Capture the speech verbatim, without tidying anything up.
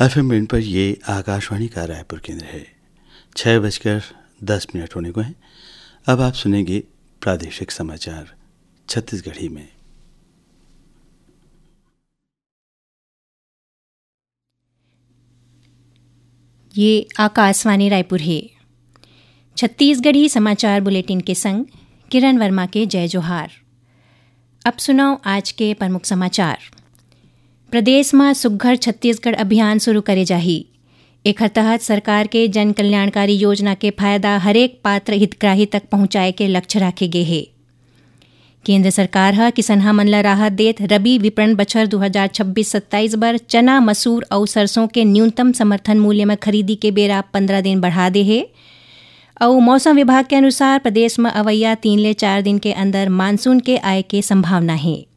F M band पर ये आकाशवाणी का रायपुर केंद्र है। छः बजकर दस मिनट होने को हैं। अब आप सुनेंगे प्रादेशिक समाचार छत्तीसगढ़ी में। ये आकाशवाणी रायपुर है। छत्तीसगढ़ी समाचार बुलेटिन के संग किरण वर्मा के जय जोहार। अब सुनाओ आज के प्रमुख समाचार। प्रदेश में सुघ्घर छत्तीसगढ़ अभियान शुरू करे जाही। एकर तहत सरकार के जन कल्याणकारी योजना के फायदा हरेक पात्र हितग्राही तक पहुंचाए के लक्ष्य रखे गे हे। केंद्र सरकार ह किसनहा मन ल राहत देत रबी विपणन बछर दो हज़ार छब्बीस सत्ताईस बर चना, मसूर और सरसों के न्यूनतम समर्थन मूल्य में खरीदी के बेरा पंद्रह दिन बढ़ा दे हे। और मौसम विभाग के अनुसार प्रदेश में अवैया तीन ले चार दिन के अंदर मानसून के आय के संभावना है।